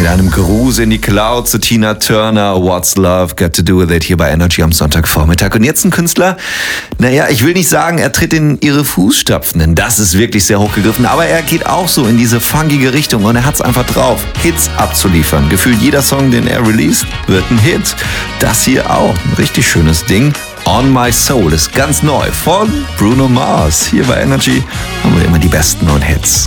Mit einem Gruß in die Cloud zu Tina Turner, What's Love Got to Do With It, hier bei Energy am Sonntagvormittag. Und jetzt ein Künstler, naja, ich will nicht sagen, er tritt in ihre Fußstapfen, denn das ist wirklich sehr hochgegriffen, aber er geht auch so in diese funkige Richtung und er hat's einfach drauf, Hits abzuliefern. Gefühlt jeder Song, den er released, wird ein Hit. Das hier auch, ein richtig schönes Ding. On My Soul ist ganz neu von Bruno Mars. Hier bei Energy haben wir immer die besten neuen Hits.